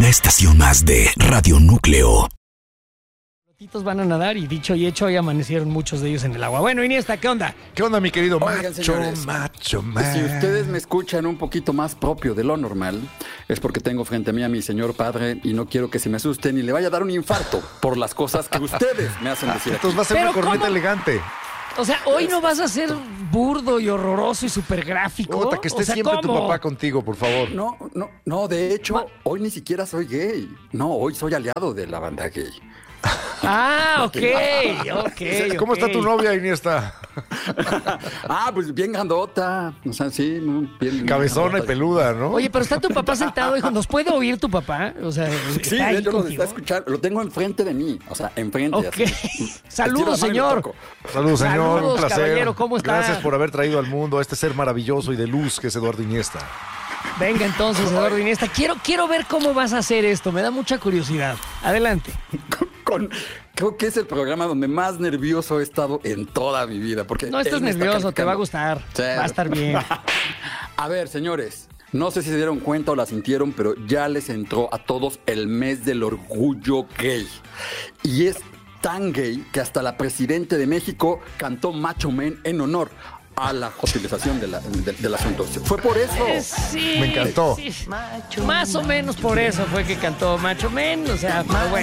estación más de Radio Núcleo. Los van a nadar y dicho y hecho, hoy amanecieron muchos de ellos en el agua. Bueno, Iniesta, ¿qué onda? ¿Qué onda, mi querido Oigan, señores, macho? Si ustedes me escuchan un poquito más propio de lo normal, es porque tengo frente a mí a mi señor padre y no quiero que se me asusten y le vaya a dar un infarto por las cosas que ustedes me hacen decir. Entonces va a ser Pero una corneta ¿cómo? elegante. O sea, hoy no vas a ser burdo y horroroso y súper gráfico. Ota, que esté siempre tu papá contigo, por favor. No, de hecho, hoy ni siquiera soy gay. No, hoy soy aliado de la banda gay. Ah, ok. ¿Cómo está tu novia, Iniesta? Pues bien grandota. O sea, sí, bien. Cabezona y peluda, ¿no? Oye, pero está tu papá sentado, hijo. ¿Nos puede oír tu papá? O sea, sí, ¿está ahí de hecho nos contigo? está escuchando. Lo tengo enfrente de mí. O sea, enfrente. Ok. Saludos, señor. Saludos, señor. Saludos, Un placer. caballero, ¿cómo está? Gracias por haber traído al mundo a este ser maravilloso y de luz que es Eduardo Iniesta. Venga, entonces, Eduardo Iniesta. Quiero ver cómo vas a hacer esto. Me da mucha curiosidad. Adelante. Creo que es el programa donde más nervioso he estado en toda mi vida. Porque No estés nervioso, te va a gustar. Sí. Va a estar bien. A ver, señores, no sé si se dieron cuenta o la sintieron, pero ya les entró a todos el mes del orgullo gay. Y es tan gay que hasta la presidenta de México cantó Macho Man en honor a la utilización del asunto. Fue por eso. Sí, Me encantó. Sí. Más o menos por eso fue que cantó Macho Man. O sea, pero bueno.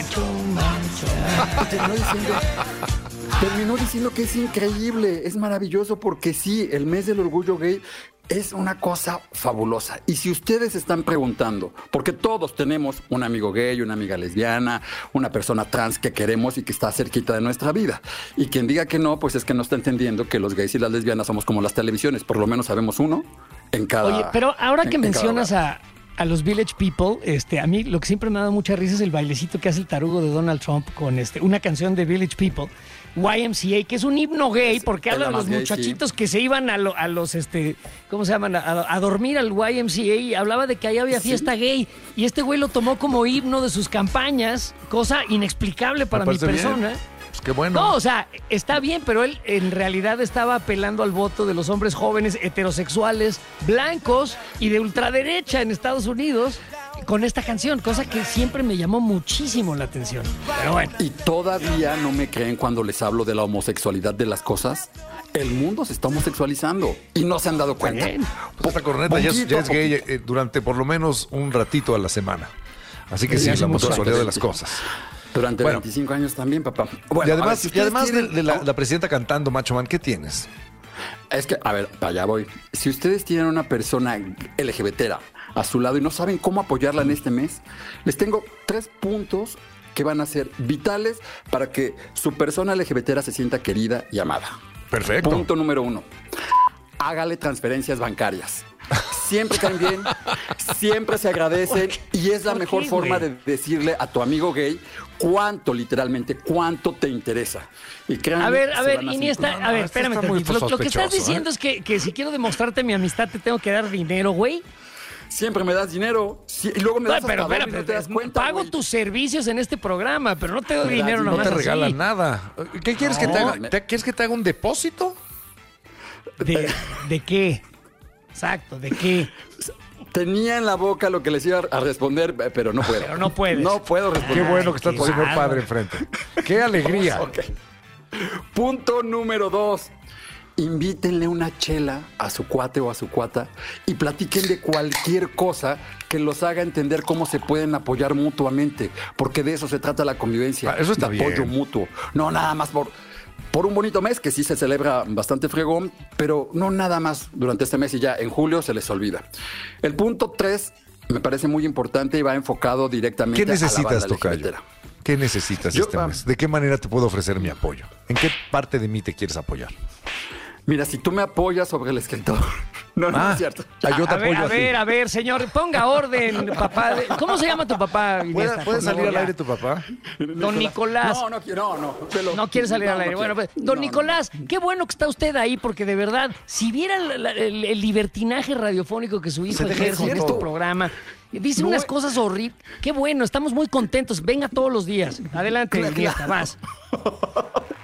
Terminó diciendo que es increíble, es maravilloso, porque sí, el mes del orgullo gay es una cosa fabulosa. Y si ustedes están preguntando, porque todos tenemos un amigo gay, una amiga lesbiana, una persona trans que queremos y que está cerquita de nuestra vida. Y quien diga que no, pues es que no está entendiendo que los gays y las lesbianas somos como las televisiones, por lo menos sabemos uno en cada. Oye, pero ahora que en cada mencionas hogar. a los Village People, a mí lo que siempre me ha dado mucha risa es el bailecito que hace el tarugo de Donald Trump con una canción de Village People, YMCA, que es un himno gay, porque habla de los gay, muchachitos que se iban a los, ¿cómo se llaman? A dormir al YMCA, y hablaba de que ahí había fiesta gay, y este güey lo tomó como himno de sus campañas, cosa inexplicable para mi persona. Pues qué bueno. No, o sea, está bien, pero él en realidad estaba apelando al voto de los hombres jóvenes, heterosexuales, blancos y de ultraderecha en Estados Unidos con esta canción, cosa que siempre me llamó muchísimo la atención. Pero bueno. Y todavía no me creen cuando les hablo de la homosexualidad de las cosas. El mundo se está homosexualizando y no se han dado cuenta. Bien. Pues esta corneta ya es gay durante por lo menos un ratito a la semana. Así que sí, la homosexualidad de las cosas. Durante 25 años también, papá. Bueno, y además, a ver, si además quieren, de la presidenta cantando Macho Man, ¿qué tienes? Es que, a ver, para allá voy. Si ustedes tienen una persona LGBTera a su lado y no saben cómo apoyarla en este mes, les tengo 3 puntos que van a ser vitales para que su persona LGBTera se sienta querida y amada. Perfecto. Punto número 1. Hágale transferencias bancarias. Siempre caen bien, siempre se agradecen y es la mejor forma de decirle a tu amigo gay literalmente, cuánto te interesa. Y créanme, A ver, Iniesta, No, a ver, esto espérame está muy tantito. Lo que estás sospechoso, diciendo es que si quiero demostrarte mi amistad te tengo que dar dinero, güey. Siempre me das dinero y luego me das Pero hasta doble y espérame, no te das cuenta, pago güey. tus servicios en este programa, pero no te doy Me das dinero dinero. No nomás te regalan así. nada. ¿Qué quieres que te haga? ¿Quieres que te haga un depósito? ¿De qué? Exacto, ¿de qué? Tenía en la boca lo que les iba a responder, pero no puedo. Pero no puedes. No puedo Qué responder. bueno que está tu señor bárbaro. padre enfrente. ¡Qué alegría! Ok. Punto número 2. Invítenle una chela a su cuate o a su cuata y platiquen de cualquier cosa que los haga entender cómo se pueden apoyar mutuamente, porque de eso se trata la convivencia. Eso está de apoyo bien. mutuo. No nada más por un bonito mes, que sí se celebra bastante fregón, pero no nada más durante este mes y ya en julio se les olvida. El punto 3 me parece muy importante y va enfocado directamente ¿Qué a la necesitas, banda Tocayo? LGBTera. ¿Qué necesitas Yo, este mes? ¿De qué manera te puedo ofrecer mi apoyo? ¿En qué parte de mí te quieres apoyar? Mira, si tú me apoyas sobre el escritor. No es cierto. Yo te A ver, apoyo a ti. a ver, señor, ponga orden, papá. ¿Cómo se llama tu papá, Iniesta? ¿Puede Por salir favor, al ya. aire tu papá? Don Nicolás. No No quiere salir al aire. quiero. Bueno, pues, don Nicolás, qué bueno que está usted ahí, porque de verdad, si viera el libertinaje radiofónico que su hijo Se deja ejerce en decir este todo. programa, dice unas cosas horribles. Qué bueno, estamos muy contentos. Venga todos los días. Adelante, Iniesta, vas.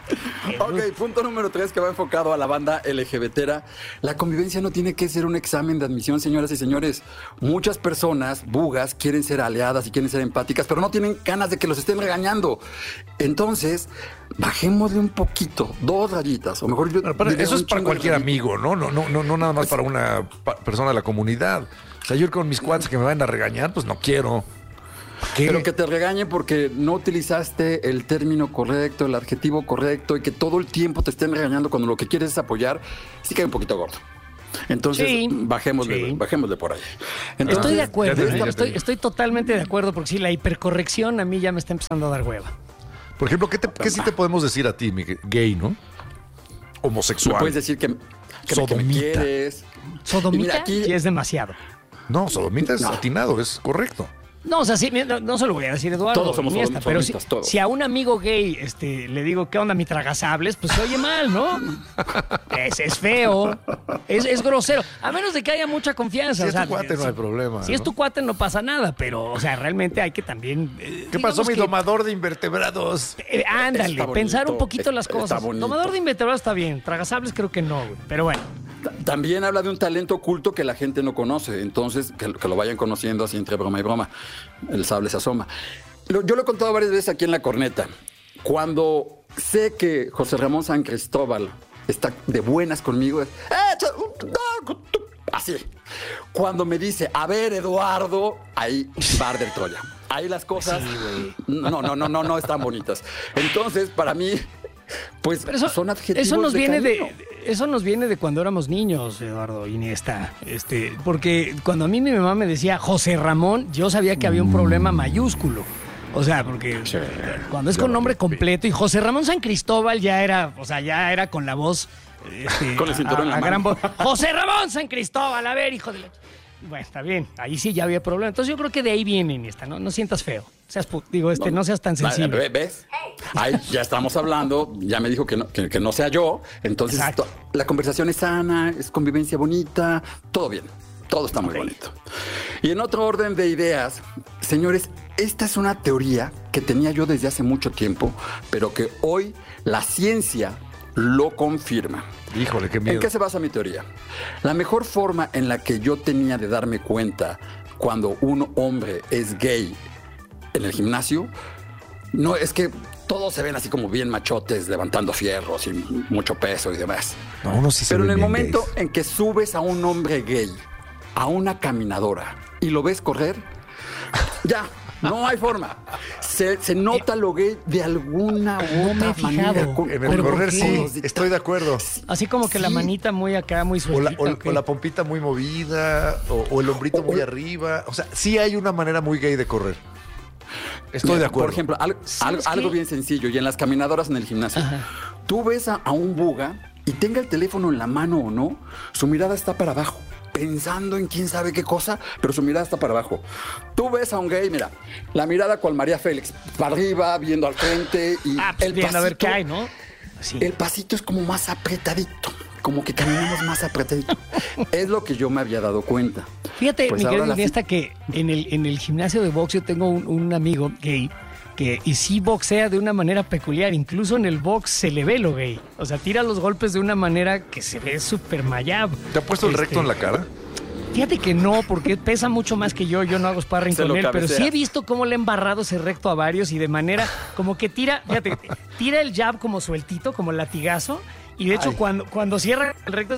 Ok, punto número 3 que va enfocado a la banda LGBTera. La convivencia no tiene que ser un examen de admisión, señoras y señores. Muchas personas, bugas, quieren ser aliadas y quieren ser empáticas, pero no tienen ganas de que los estén regañando. Entonces, bajémosle un poquito, 2 rayitas, o mejor yo diría eso es un para chingo de cualquier rayitas. amigo, ¿no? No nada más para una persona de la comunidad. O sea, yo ir con mis cuates que me van a regañar, pues no quiero. ¿Qué? Pero que te regañen porque no utilizaste el término correcto, el adjetivo correcto y que todo el tiempo te estén regañando cuando lo que quieres es apoyar, sí cae un poquito gordo. Entonces, Sí. bajémosle por ahí. Entonces, Estoy de acuerdo, ya te vi. estoy totalmente de acuerdo, porque sí, la hipercorrección a mí ya me está empezando a dar hueva. Por ejemplo, ¿qué sí te podemos decir a ti, gay, ¿no? Me Homosexual. puedes decir que me Sodomita. quieres. Sodomita Y mira, aquí- sí es demasiado. No, sodomita es No. atinado, es correcto. No, o sea, sí, no se lo voy a decir, Eduardo. Todos somos Iniesta, pero sodomitas, todos. si a un amigo gay le digo, ¿qué onda, mi tragasables? Pues se oye mal, ¿no? Es feo, es grosero. A menos de que haya mucha confianza. Si o es sea, tu cuate, no hay problema. Si ¿no? es tu cuate, no pasa nada, pero, o sea, realmente hay que también. ¿Qué pasó, digamos mi que, domador de invertebrados? ándale, Está bonito, pensar un poquito las está cosas. bonito. Tomador de invertebrados está bien, tragasables creo que no, güey. Pero bueno. También habla de un talento oculto que la gente no conoce. Entonces, que lo vayan conociendo así entre broma y broma. El sable se asoma. Yo lo he contado varias veces aquí en La Corneta. Cuando sé que José Ramón San Cristóbal está de buenas conmigo, es... Así. Cuando me dice, a ver, Eduardo, ahí bar del Troya. Ahí las cosas no están bonitas. Entonces, para mí, pues Pero eso, son adjetivos eso nos viene cariño. eso nos viene de cuando éramos niños, Eduardo Iniesta. Porque cuando a mí mi mamá me decía José Ramón, yo sabía que había un problema mayúsculo. O sea, porque cuando es con nombre completo y José Ramón San Cristóbal ya era con la voz Con el cinturón en la mano. gran voz. José Ramón San Cristóbal, a ver, hijo de la... Bueno, está bien, ahí sí ya había problema. Entonces yo creo que de ahí viene, Iniesta, ¿no? No sientas feo. No seas tan sensible. ¿Ves? Ahí ya estamos hablando, ya me dijo que no sea yo, entonces Exacto. la conversación es sana, es convivencia bonita, todo bien, todo está muy bonito. Y en otro orden de ideas, señores, esta es una teoría que tenía yo desde hace mucho tiempo, pero que hoy la ciencia lo confirma. Híjole, qué ¿En miedo. qué se basa mi teoría? La mejor forma en la que yo tenía de darme cuenta cuando un hombre es gay en el gimnasio, no es que todos se ven así como bien machotes, levantando fierros y mucho peso y demás. No, uno sí se Pero ve en el bien momento gays. en que subes a un hombre gay a una caminadora y lo ves correr, ya, no hay forma. Se nota lo gay de alguna u me he otra fijado. manera. En el ¿Pero correr por sí, qué? estoy de acuerdo. Así como que la Sí. manita muy acá, muy sueltita. ¿o qué? O la pompita muy movida, o el hombrito muy arriba. O sea, sí hay una manera muy gay de correr. Estoy Mira, de acuerdo. Por ejemplo, ¿Sabes algo qué? bien sencillo, y en las caminadoras en el gimnasio. Ajá. Tú ves a un buga y tenga el teléfono en la mano o no, su mirada está para abajo, pensando en quién sabe qué cosa, pero su mirada está para abajo. Tú ves a un gay, mira, la mirada cual María Félix, para arriba, viendo al frente y Pues viendo a ver qué hay, ¿no? Sí. el pasito es como más apretadito, como que caminamos más apretadito. Es lo que yo me había dado cuenta. Fíjate, Pues mi ahora querido la- Iniesta, que en el gimnasio de box yo tengo un amigo gay y sí boxea de una manera peculiar. Incluso en el box se le ve lo gay. O sea, tira los golpes de una manera que se ve súper mayab. ¿Te ha puesto el recto en la cara? Fíjate que no, porque pesa mucho más que yo no hago sparring Se con lo él, pero cabecea. sí he visto cómo le ha embarrado ese recto a varios y de manera como que tira el jab como sueltito, como latigazo, y de hecho Ay. cuando cierra el recto es...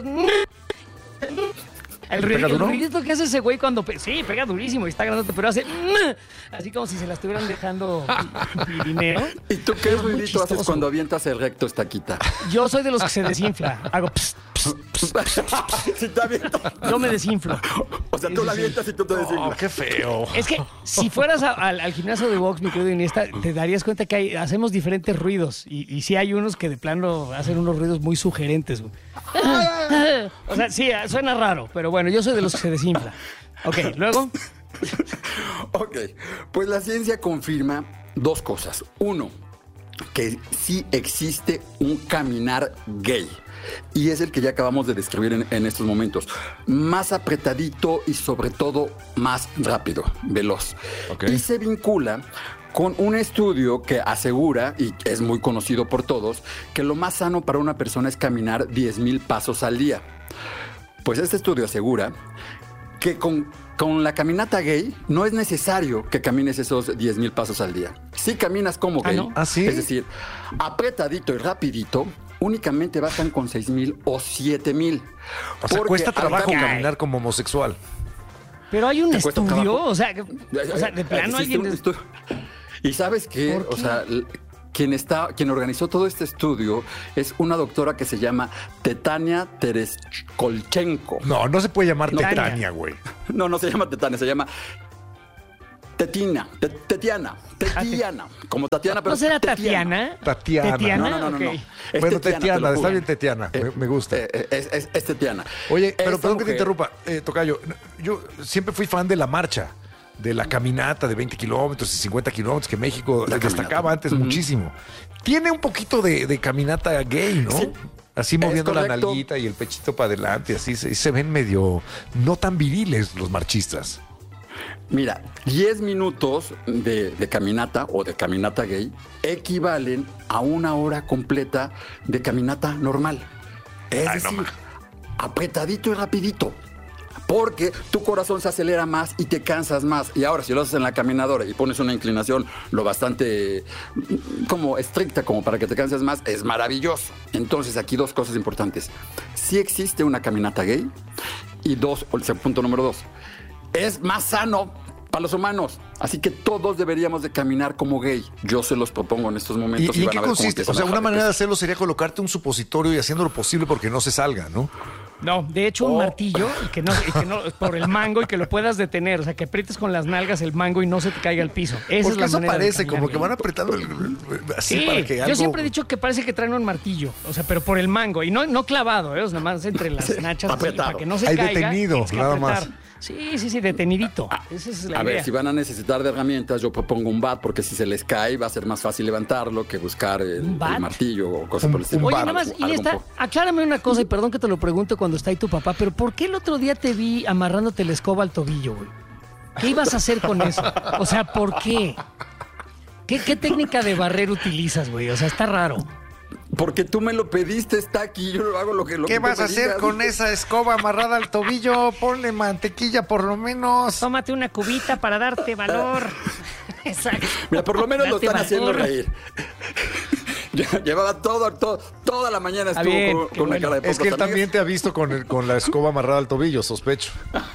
El ¿Pega duro? ruidito que hace ese güey cuando... Sí, pega durísimo y está grandote, pero hace... Así como si se la estuvieran dejando dinero. ¿Y tú qué Es muy ruidito haces chistoso. cuando avientas el recto estaquita? Yo soy de los que se desinfla. Hago... pss, pss, pss. Si te avientas. Yo me desinflo. O sea, tú la avientas y tú te decís. Oh, qué feo. Es que si fueras al gimnasio de box, mi querido Iniesta, te darías cuenta que hacemos diferentes ruidos. Y sí hay unos que de plano hacen unos ruidos muy sugerentes. Güey. O sea, sí, suena raro, pero bueno, yo soy de los que se desinfla. Ok, luego... Ok, pues la ciencia confirma dos cosas. Uno, que sí existe un caminar gay. Y es el que ya acabamos de describir en estos momentos. Más apretadito y sobre todo más rápido, veloz. Okay. Y se vincula con un estudio que asegura, y es muy conocido por todos, que lo más sano para una persona es caminar 10,000 pasos al día. Pues este estudio asegura que con la caminata gay no es necesario que camines esos 10,000 pasos al día. Si caminas como gay, ¿no? ¿Ah, sí? es decir, apretadito y rapidito, únicamente bastan con 6,000 o 7,000. O sea, Porque cuesta al trabajo caminar- caminar como homosexual. Pero hay un Te cuesta estudio, trabajo. o sea, de plano Existe alguien... un estudio. Y ¿sabes qué? ¿Por qué? O sea, quien organizó todo este estudio es una doctora que se llama Tetania Tereskolchenko. No se puede llamar No. Tetania, güey. No se llama Tetania, se llama Tetiana, como Tatiana, pero ¿No será Tetiana. Tatiana? Tatiana. No. Ok. Es Bueno, te Tetiana, lo está juro. bien Tetiana, me gusta. Es Tetiana. Oye, pero Esta perdón que te mujer- interrumpa, Tocayo. Yo siempre fui fan de la marcha, de la caminata de 20 kilómetros y 50 kilómetros, que México La destacaba caminata. antes muchísimo. Tiene un poquito de caminata gay, ¿no? Sí. Así moviendo la correcto. nalguita y el pechito para adelante, así se ven medio no tan viriles los marchistas. Mira, 10 minutos de caminata o de caminata gay equivalen a una hora completa de caminata normal. Es Ay, no decir, ma. apretadito y rapidito. Porque tu corazón se acelera más y te cansas más. Y ahora, si lo haces en la caminadora y pones una inclinación lo bastante como estricta como para que te canses más, es maravilloso. Entonces, aquí dos cosas importantes. Sí existe una caminata gay y punto número 2, es más sano para los humanos. Así que todos deberíamos de caminar como gay. Yo se los propongo en estos momentos. ¿Y en van qué a ver cómo consiste? empiezan O sea, a una bajar de manera de peso. hacerlo sería colocarte un supositorio y haciendo lo posible porque no se salga, ¿no? No, de hecho un martillo y que no por el mango y que lo puedas detener, o sea, que aprietes con las nalgas el mango y no se te caiga al piso. Esa Porque es la eso manera de parece caminar como que bien. van apretando así Sí, para que algo... yo siempre he dicho que parece que traen un martillo, o sea, pero por el mango y no clavado, o sea, nada más entre las nachas así, apretado. para que no se Hay caiga. detenido, tienes que nada apretar. más. Sí, detenidito. Esa es la A idea. ver, si van a necesitar de herramientas, yo propongo un bat, porque si se les cae va a ser más fácil levantarlo que buscar el bat? martillo o cosas por el estilo. Oye, bar, nada más, Algo un Iniesta, poco. aclárame una cosa y perdón que te lo pregunto cuando está ahí tu papá, pero ¿por qué el otro día te vi amarrándote la escoba al tobillo, güey? ¿Qué ibas a hacer con eso? O sea, ¿por qué? ¿Qué técnica de barrer utilizas, güey? O sea, está raro. Porque tú me lo pediste, está aquí, yo lo hago lo que ¿Qué tú vas a me hacer digas. con esa escoba amarrada al tobillo? Ponle mantequilla por lo menos. Tómate una cubita para darte valor. Exacto. Mira, por lo menos lo Date están haciendo valor. reír. Llevaba toda la mañana Está estuvo bien, con qué una bueno. cara de Es que él pocos también amigos. te ha visto con la escoba amarrada al tobillo, sospecho.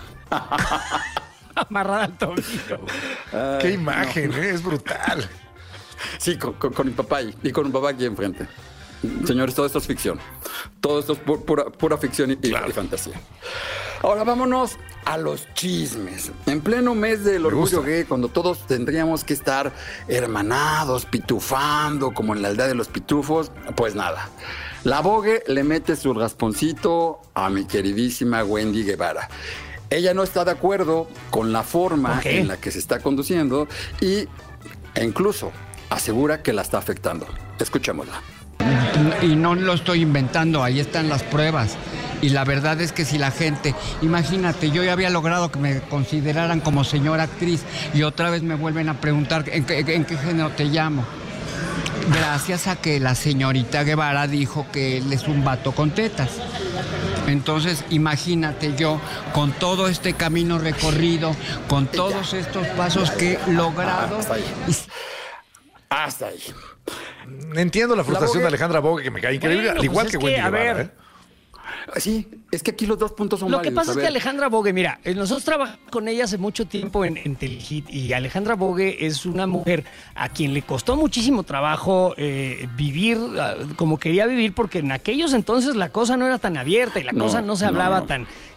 Amarrada al tobillo. Qué imagen, es brutal. Sí, con mi papá y con un papá aquí enfrente. Señores, todo esto es ficción. Todo esto es pura ficción y fantasía. Ahora vámonos a los chismes. En pleno mes del orgullo gusta. gay, cuando todos tendríamos que estar hermanados, pitufando, como en la aldea de los pitufos, pues nada. La Vogue le mete su rasponcito a mi queridísima Wendy Guevara. Ella no está de acuerdo con la forma Ok. en la que se está conduciendo e incluso asegura que la está afectando. Escuchémosla. Y no lo estoy inventando, ahí están las pruebas. Y la verdad es que si la gente, imagínate, yo ya había logrado que me consideraran como señora actriz y otra vez me vuelven a preguntar en qué género te llamo. Gracias a que la señorita Guevara dijo que él es un vato con tetas. Entonces, imagínate yo, con todo este camino recorrido, con todos estos pasos que he logrado. Hasta ahí. Hasta ahí. Entiendo la frustración Vogue- de Alejandra Bogue, que me cae increíble, Bueno, al igual pues que es Wendy que, a Guevara, ver, ¿eh? Sí, es que aquí los dos puntos son Lo que válidos. pasa A es que ver. Alejandra Bogue, mira, nosotros trabajamos con ella hace mucho tiempo en Telehit y Alejandra Bogue es una mujer a quien le costó muchísimo trabajo vivir como quería vivir porque en aquellos entonces la cosa no era tan abierta y la cosa no se hablaba tan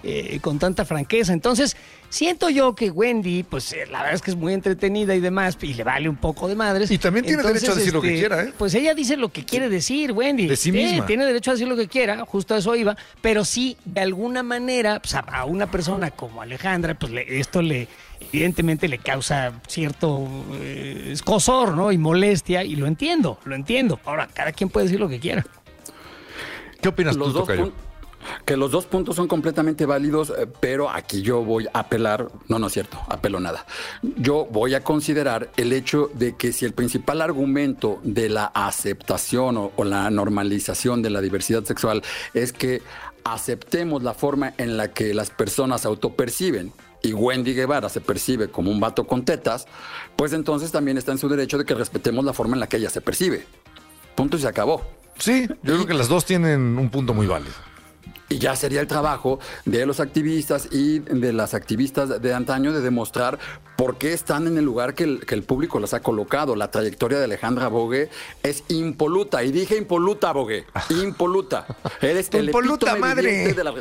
con tanta franqueza. Entonces, siento yo que Wendy, pues la verdad es que es muy entretenida y demás, y le vale un poco de madres. Y también tiene derecho a decir lo que quiera, ¿eh? Pues ella dice lo que quiere decir, Wendy. De sí misma. Tiene derecho a decir lo que quiera, justo a eso iba, pero sí, de alguna manera, pues, a una persona como Alejandra, pues esto evidentemente le causa cierto escozor, ¿no? Y molestia, y lo entiendo. Ahora, cada quien puede decir lo que quiera. ¿Qué opinas tú, Tocayo? Que los dos puntos son completamente válidos, pero aquí yo voy a apelar, no es cierto, apelo nada. Yo voy a considerar el hecho de que si el principal argumento de la aceptación o la normalización de la diversidad sexual es que aceptemos la forma en la que las personas se autoperciben, y Wendy Guevara se percibe como un vato con tetas, pues entonces también está en su derecho de que respetemos la forma en la que ella se percibe. Punto y se acabó. Sí, yo creo que las dos tienen un punto muy válido. Y ya sería el trabajo de los activistas y de las activistas de antaño de demostrar por qué están en el lugar que el público las ha colocado. La trayectoria de Alejandra Bogue es impoluta. Y dije impoluta, Bogue. Impoluta. Eres el impoluta, epítome madre. viviente de la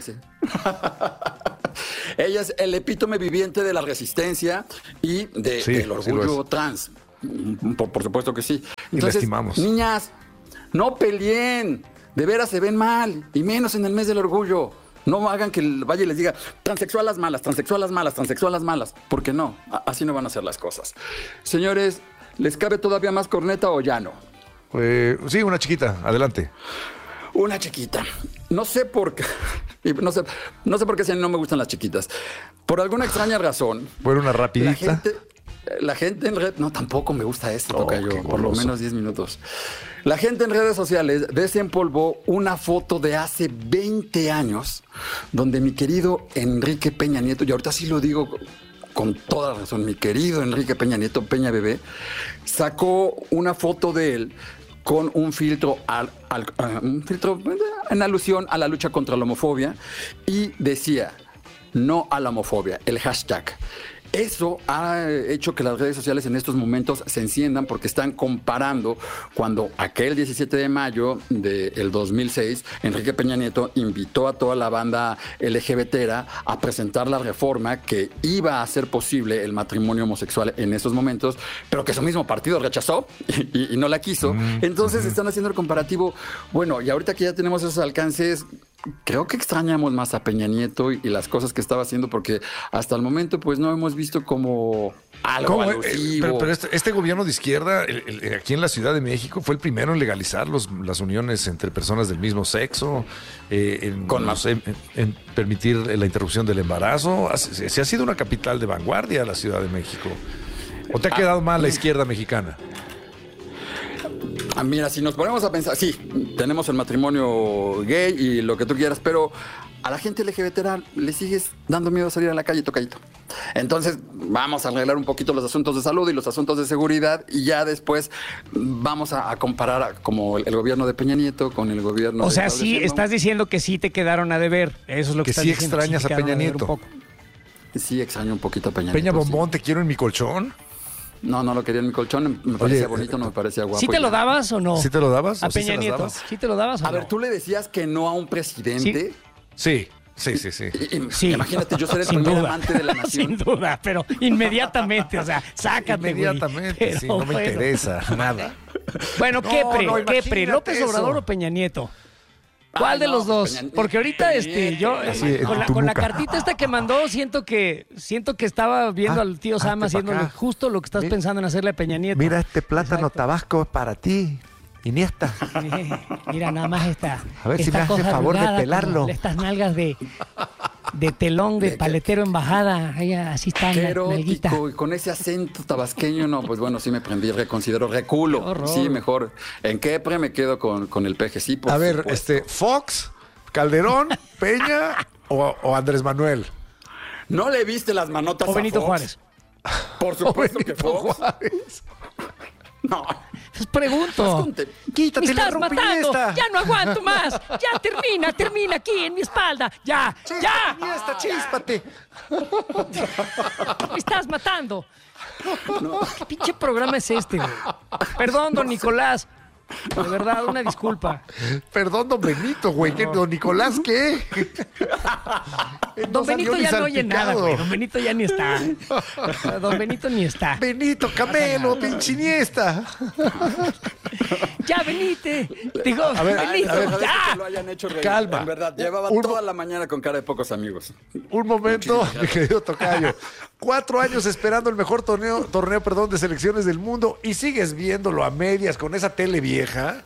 Ella es el epítome viviente de la resistencia y del orgullo trans. Por supuesto que sí. Entonces, estimamos. Niñas, no peleen. De veras se ven mal, y menos en el mes del orgullo. No hagan que el Valle les diga transexualas malas, transexualas malas, transexualas malas. Porque no, así no van a ser las cosas. Señores, ¿les cabe todavía más corneta o ya no? Sí, una chiquita, adelante. Una chiquita. No sé por qué. No sé por qué si no me gustan las chiquitas. Por alguna extraña razón. Bueno, una rapidita. La gente en red... No, tampoco me gusta esto, Tocayo. Qué por lo goloso. menos 10 minutos. La gente en redes sociales desempolvó una foto de hace 20 años donde mi querido Enrique Peña Nieto, y ahorita sí lo digo con toda razón, mi querido Enrique Peña Nieto, Peña Bebé, sacó una foto de él con un filtro, un filtro en alusión a la lucha contra la homofobia, y decía, no a la homofobia, el hashtag. Eso ha hecho que las redes sociales en estos momentos se enciendan porque están comparando cuando aquel 17 de mayo del 2006 Enrique Peña Nieto invitó a toda la banda LGBTera a presentar la reforma que iba a hacer posible el matrimonio homosexual en esos momentos, pero que su mismo partido rechazó y no la quiso. Entonces están haciendo el comparativo. Bueno, y ahorita que ya tenemos esos alcances, creo que extrañamos más a Peña Nieto y las cosas que estaba haciendo, porque hasta el momento pues no hemos visto como algo alusivo. Pero este gobierno de izquierda, aquí en la Ciudad de México, fue el primero en legalizar las uniones entre personas del mismo sexo, en permitir la interrupción del embarazo. Se ha sido una capital de vanguardia la Ciudad de México. ¿O te ha quedado mal la izquierda mexicana? Mira, si nos ponemos a pensar, sí, tenemos el matrimonio gay y lo que tú quieras, pero a la gente LGBT le sigues dando miedo a salir a la calle, Tocayito. Entonces, vamos a arreglar un poquito los asuntos de salud y los asuntos de seguridad, y ya después vamos a comparar como el gobierno de Peña Nieto con el gobierno de... O sea, sí, Sheinbaum. Estás diciendo que sí te quedaron a deber. Eso es lo que estás sí diciendo. Extrañas sí a Peña Nieto. Sí, extraño un poquito a Peña Peña Nieto. Bombón, sí. Te quiero en mi colchón. No lo quería en mi colchón, me parecía bonito, no me parecía guapo. ¿Sí te lo dabas o no? ¿Sí te lo dabas? A Peña Nieto. ¿Sí te lo dabas o no? A ver, ¿tú le decías que no a un presidente? Sí. Sí. Imagínate, yo seré el primer amante de la nación. Sin duda, pero inmediatamente, o sea, sácate, inmediatamente, güey. sí, no me interesa nada. Bueno, ¿qué pre? ¿López Obrador o Peña Nieto? ¿Cuál de los dos? Porque ahorita yo con la cartita esta que mandó siento que estaba viendo al tío Sam haciendo justo lo que estás pensando en hacerle a Peña Nieto. Mira, este plátano tabasco es para ti, Iniesta. Mira, nada más esta. A ver si me hace favor de pelarlo. Estas nalgas de telón de paletero en bajada, así está. Qué erótico, y con ese acento tabasqueño, no, pues bueno, sí me prendí, reconsidero, reculo. Sí, mejor. ¿En qué pre me quedo con el peje? Sí, por A ver, supuesto. Fox, Calderón, Peña o Andrés Manuel. ¿No le viste las manotas o Benito Fox? Juárez? Por supuesto que Benito Fox. Juárez. No. Pues pregunto. Quítate me la estás ropa matando. Iniesta. Ya no aguanto más. Ya termina aquí en mi espalda. Ya. Iniesta, chíspate. Me estás matando. ¿Qué pinche programa es este, güey? Perdón, don Nicolás. De verdad, una disculpa. Perdón, don Benito, güey. ¿Qué, don Nicolás qué? Don Benito ya no oye nada, güey. Don Benito ya ni está. Don Benito ni está. Benito, Camelo, pinche Iniesta. Ya, venite. Digo, A ver, Benito, Agradezco ya. que lo hayan hecho reír. Calma. En verdad, llevaba toda la mañana con cara de pocos amigos. Un momento, mi querido tocayo. 4 años esperando el mejor torneo de selecciones del mundo y sigues viéndolo a medias con esa tele vieja.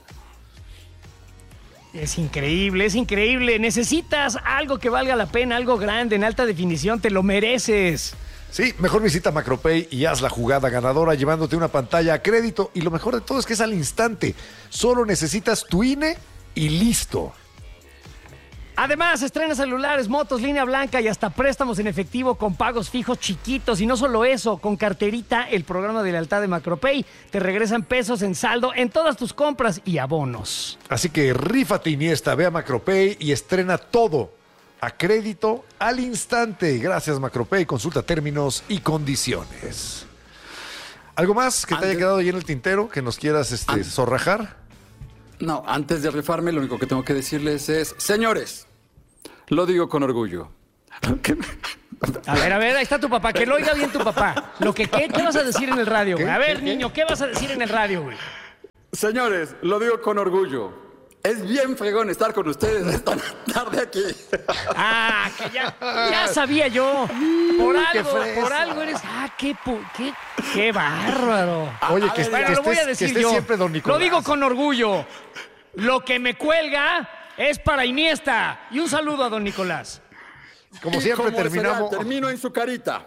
Es increíble, es increíble. Necesitas algo que valga la pena, algo grande, en alta definición. Te lo mereces. Sí, mejor visita Macropay y haz la jugada ganadora llevándote una pantalla a crédito. Y lo mejor de todo es que es al instante. Solo necesitas tu INE y listo. Además, estrena celulares, motos, línea blanca y hasta préstamos en efectivo con pagos fijos chiquitos. Y no solo eso, con Carterita, el programa de lealtad de Macropay, te regresan pesos en saldo en todas tus compras y abonos. Así que rífate, Iniesta, ve a Macropay y estrena todo a crédito al instante. Gracias, Macropay. Consulta términos y condiciones. ¿Algo más que te haya quedado ahí en el tintero que nos quieras zorrajar? No, antes de rifarme, lo único que tengo que decirles es, señores, lo digo con orgullo. A ver, ahí está tu papá, que lo oiga bien tu papá. ¿Qué vas a decir en el radio, güey? A ver, niño, ¿qué vas a decir en el radio, güey? Señores, lo digo con orgullo. Es bien fregón estar con ustedes esta tarde aquí. Ah, que ya sabía yo. Por algo eres. Ah, qué bárbaro. Oye, Lo voy a decir yo. Siempre don Nicolás. Lo digo con orgullo. Lo que me cuelga es para Iniesta. Y un saludo a don Nicolás. Como siempre terminamos. Termino en su carita.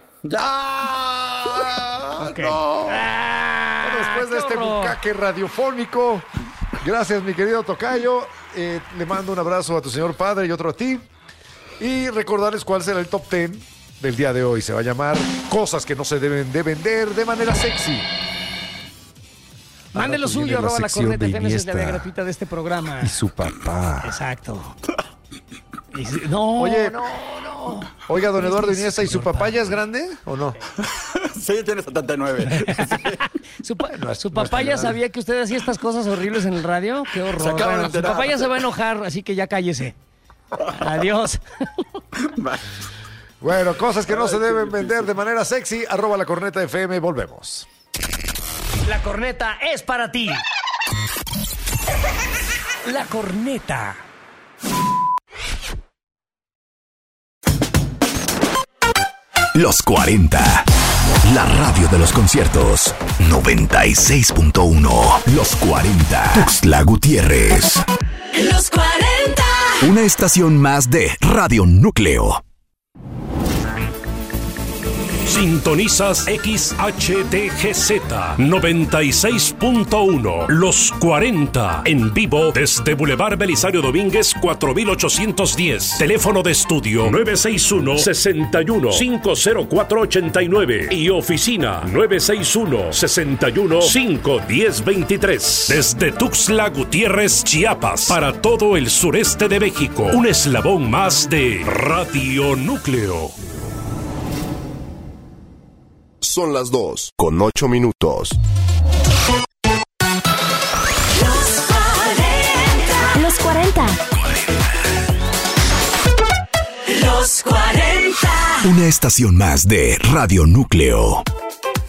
¡Ya! Okay. No. Después de este bucaque radiofónico. Gracias, mi querido tocayo. Le mando un abrazo a tu señor padre y otro a ti. Y recordarles cuál será el top 10 del día de hoy. Se va a llamar Cosas que no se deben de vender de manera sexy. Mande lo suyo, arroba la corneta FM, es la vía gratuita de este programa. Y su papá. Exacto. No, Oye, no. Oiga, don Eduardo Iniesta, ¿y su papá ya es grande o no? Sí, tiene 79. Su papá ya sabía que usted hacía estas cosas horribles en el radio. Qué horror. Se acaba de Su enterar. papá ya se va a enojar, así que ya cállese. Adiós. Bueno, cosas que no se deben vender de manera sexy, arroba la corneta FM, volvemos. La corneta es para ti. La corneta. Los 40. La radio de los conciertos. 96.1. Los 40. Tuxtla Gutiérrez. Los 40. Una estación más de Radio Núcleo. Sintonizas XHDGZ 96.1 Los 40 en vivo desde Boulevard Belisario Domínguez 4810. Teléfono de estudio 961-61-50489 y oficina 961-61-51023. Desde Tuxtla Gutiérrez, Chiapas, para todo el sureste de México. Un eslabón más de Radio Núcleo. Son las 2:08. Los 40. Los 40. Una estación más de Radio Núcleo.